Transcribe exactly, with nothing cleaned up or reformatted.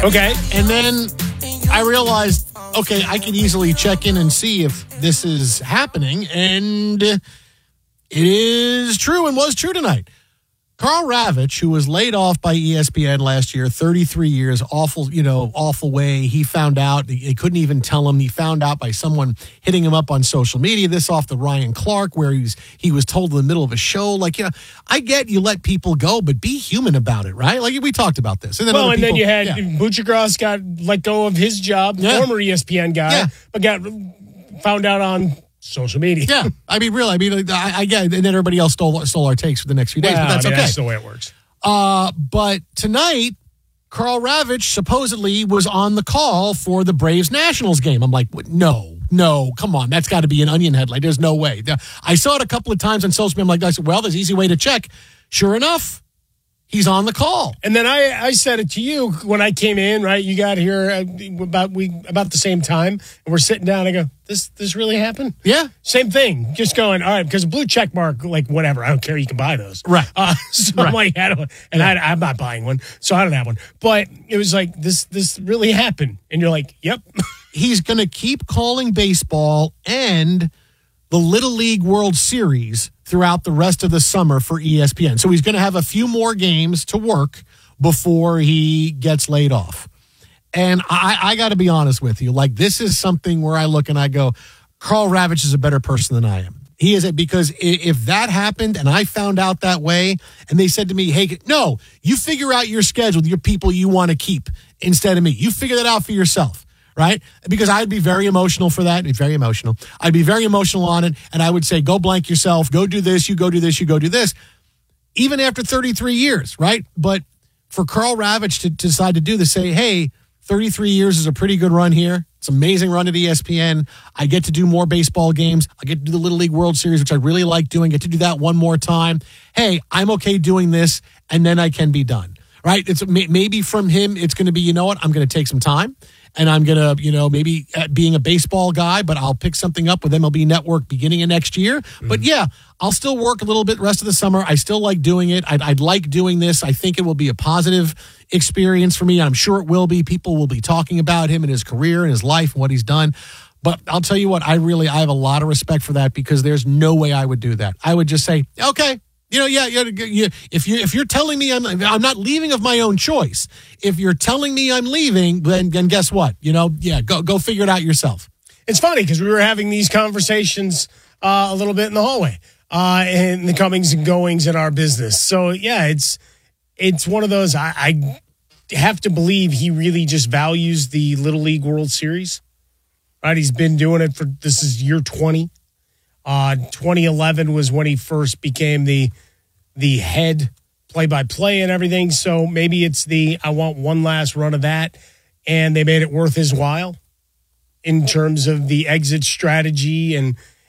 Okay. And then I realized, okay, I can easily check in and see if this is happening. And it is true and was true tonight. Karl Ravech, who was laid off by E S P N last year, thirty-three years, awful, you know, awful way. He found out, they couldn't even tell him. He found out by someone hitting him up on social media. This off the Ryan Clark, where he's he was told in the middle of a show, like, you know, I get you let people go, but be human about it, right? Like, we talked about this. And then well, and people, then you had yeah. Buchagras got let go of his job, yeah. former E S P N guy, yeah. but got found out on social media. Yeah, I mean, really, I mean, I, I get it. And then everybody else stole stole our takes for the next few days, well, but that's I mean, okay. That's the way it works. Uh, but tonight, Karl Ravech supposedly was on the call for the Braves-Nationals game. I'm like, no, no, come on. That's got to be an onion headline. There's no way. I saw it a couple of times on social media. I'm like, I said, well, there's an easy way to check. Sure enough, he's on the call. And then I, I said it to you when I came in, right? You got here about we about the same time, and we're sitting down. I go, this this really happened? Yeah. Same thing. Just going, all right, because a blue check mark, like whatever. I don't care. You can buy those. Right. Uh, so right. I'm like, I don't, and yeah. I, I'm not buying one, so I don't have one. But it was like, this this really happened. And you're like, yep. He's going to keep calling baseball and the Little League World Series throughout the rest of the summer for E S P N. So he's going to have a few more games to work before he gets laid off. And I, I got to be honest with you. Like, this is something where I look and I go, Karl Ravech is a better person than I am. He is it because if that happened and I found out that way and they said to me, hey, no, you figure out your schedule, your people you want to keep instead of me. You figure that out for yourself. Right? Because I'd be very emotional for that. It's very emotional. I'd be very emotional on it. And I would say, go blank yourself. Go do this. You go do this. You go do this. Even after thirty-three years, right? But for Karl Ravech to, to decide to do this, say, hey, thirty-three years is a pretty good run here. It's an amazing run at E S P N. I get to do more baseball games. I get to do the Little League World Series, which I really like doing. Get to do that one more time. Hey, I'm okay doing this, and then I can be done. Right? It's maybe from him, it's going to be, you know what? I'm going to take some time. And I'm going to, you know, maybe uh, being a baseball guy, but I'll pick something up with M L B Network beginning of next year. Mm-hmm. But yeah, I'll still work a little bit the rest of the summer. I still like doing it. I'd, I'd like doing this. I think it will be a positive experience for me. I'm sure it will be. People will be talking about him and his career and his life and what he's done. But I'll tell you what, I really, I have a lot of respect for that because there's no way I would do that. I would just say, okay. You know, yeah, yeah. You, if you if you're telling me I'm I'm not leaving of my own choice, if you're telling me I'm leaving, then then guess what? You know, yeah, go go figure it out yourself. It's funny because we were having these conversations uh, a little bit in the hallway, uh, in the comings and goings in our business. So yeah, it's it's one of those. I, I have to believe he really just values the Little League World Series. Right, he's been doing it for this is year twenty. Uh, twenty eleven was when he first became the the head play-by-play and everything. So maybe it's the I want one last run of that, and they made it worth his while in terms of the exit strategy and